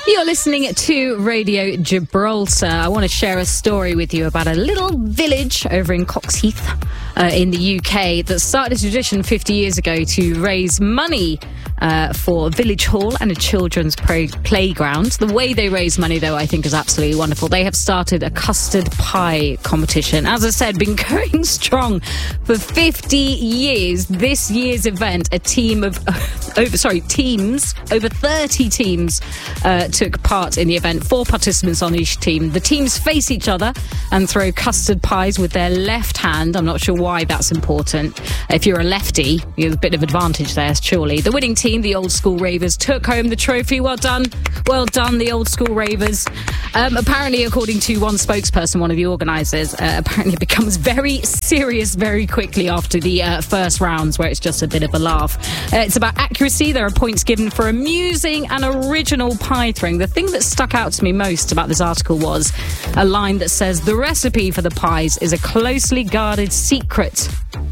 You're listening to Radio Gibraltar. I want to share a story with you about a little village over in Coxheath in the UK that started a tradition 50 years ago to raise money for a village hall and a children's playground. The way they raise money, though, I think is absolutely wonderful. They have started a custard pie competition. As I said, been going strong for 50 years. This year's event, a team of over 30 teams took part in the event. 4 participants on each team. The teams face each other and throw custard pies with their left hand. I'm not sure why that's important. If you're a lefty, you have a bit of advantage there, surely. The winning team, the Old School Ravers, took home the trophy. Well done, the Old School Ravers. Apparently, according to one spokesperson, one of the organisers, apparently it becomes very serious very quickly after the first rounds, where it's just a bit of a laugh. It's about accuracy. There are points given for amusing and original pie throwing. The thing that stuck out to me most about this article was a line that says, "The recipe for the pies is a closely guarded secret."